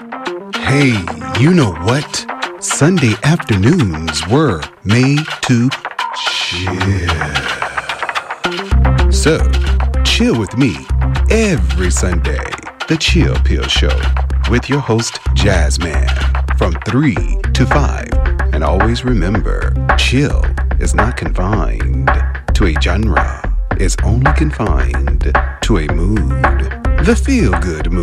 Hey, you know what? Sunday afternoons were made to chill. So, chill with me every Sunday. The Chill Pill Show with your host, Jazzman, from 3 to 5. And always remember, chill is not confined to a genre. It's only confined to a mood. The feel-good mood.